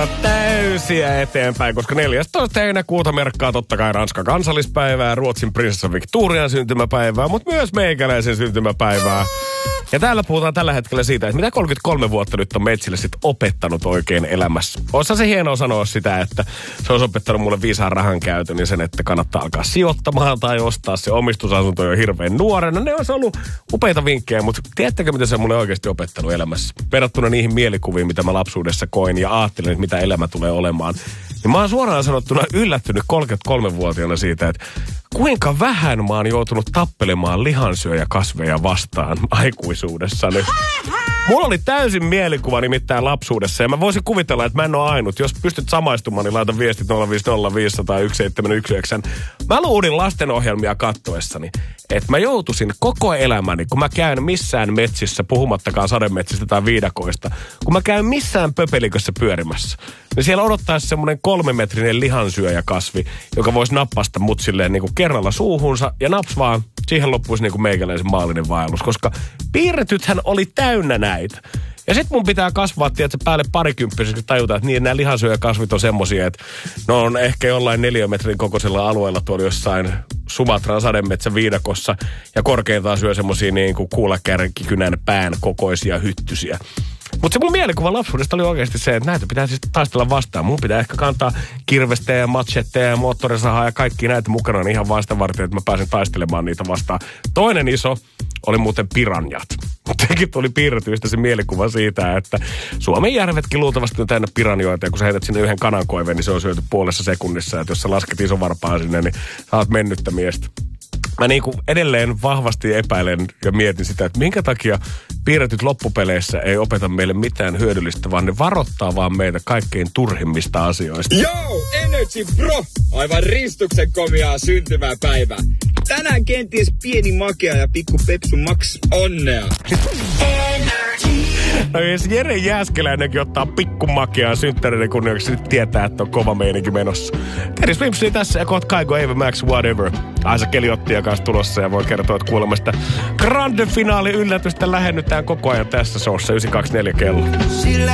mennään täysiä eteenpäin, koska 14. heinäkuuta merkkaa totta kai Ranskan kansallispäivää, Ruotsin prinsessa Victorian syntymäpäivää, mutta myös meikäläisen syntymäpäivää. Ja täällä puhutaan tällä hetkellä siitä, että mitä 33 vuotta nyt on meitsille sit opettanut oikein elämässä. Oissa se hienoa sanoa sitä, että se olisi opettanut mulle viisaan rahan käytön ja sen, että kannattaa alkaa sijoittamaan tai ostaa se omistusasunto jo hirveän nuorena. Ne olisi ollut upeita vinkkejä, mutta tiedättekö, mitä se on mulle oikeasti opettanut elämässä? Verrattuna niihin mielikuviin, mitä mä lapsuudessa koin ja ajattelin, että mitä elämä tulee olemaan. Niin mä oon suoraan sanottuna yllättynyt 33-vuotiaana siitä, että kuinka vähän mä oon joutunut tappelemaan lihansyöjäkasveja vastaan aikuisuudessani. Mulla oli täysin mielikuva nimittäin lapsuudessa ja mä voisin kuvitella, että mä en ole ainut. Jos pystyt samaistumaan, niin laita viestit 050501719. Mä luulin lastenohjelmia kattoessani, että mä joutuisin koko elämäni, kun mä käyn missään metsissä, puhumattakaan sademetsistä tai viidakoista, kun mä käyn missään pöpelikössä pyörimässä, niin siellä odottaisi semmoinen 3-metrinen lihansyöjäkasvi, joka voisi nappasta mut silleen niin kuin kerralla suuhunsa ja naps vaan. Siihen loppuisi niin kuin meikäläisen maallinen vaellus, koska piirretythän oli täynnä näitä. Ja sit mun pitää kasvaa, tiedätkö, päälle parikymppiseksi tajuta, että niin, nämä lihansyöjäkasvit on semmosia, että ne on ehkä jollain 4 metrin kokoisella alueella tuolla jossain Sumatran sademetsän viidakossa ja korkeintaan syö semmosia niin kuin kuulakärkikynän pään kokoisia hyttysiä. Mutta se mun mielikuva lapsuudesta oli oikeasti se, että näitä pitää siis taistella vastaan. Mun pitää ehkä kantaa kirvestä ja machetteja ja moottorisahaa ja kaikki näitä mukana niin ihan vasta varten, että mä pääsen taistelemaan niitä vastaan. Toinen iso oli muuten piranjat. Sekin tuli piirretyistä se mielikuva siitä, että Suomen järvetkin luultavasti on täynnä piranjoita ja kun sä heität sinne yhden kanankoiveen, niin se on syöty puolessa sekunnissa. Että jos sä lasket isovarpaan sinne, niin sä oot mennyttä miestä. Mä niinku edelleen vahvasti epäilen ja mietin sitä, että minkä takia piirretyt loppupeleissä ei opeta meille mitään hyödyllistä, vaan ne varoittaa vaan meitä kaikkein turhimmista asioista. Yo, Energy Bro! Aivan ristuksen komiaa syntymäpäivää. Tänään kenties pieni makea ja pikku Pepsu Max. Onnea! No jos Jere Jääskeläinenkin ottaa pikkumakeaa synttäreiden kunniaksi, niin tietää, että on kova meininki menossa. Terry Swimpsi tässä ja kohta Kaigo Ava Max Whatever. Aisa Keliottia kanssa tulossa ja voin kertoa, että kuulemasta grande finaali yllätystä lähennytään koko ajan tässä showssa 924 kello.